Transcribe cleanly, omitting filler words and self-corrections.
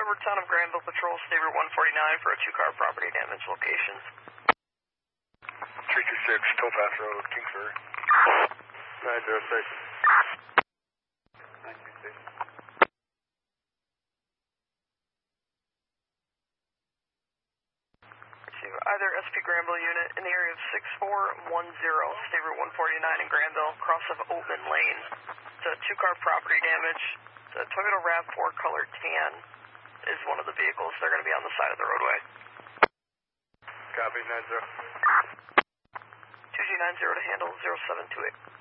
Cover Town of Granville Patrol, State Route 149 for a 2-car property damage locations. 326 Towpath Road, Kingsbury. 906. 926. Either SP Granville unit in the area of 6410, State Route 149 in Granville, cross of Oatman Lane. It's a 2-car property damage. The Toyota RAV4 color tan is one of the vehicles. They're going to be on the side of the roadway. Copy, 90. 2G90 to handle 0728.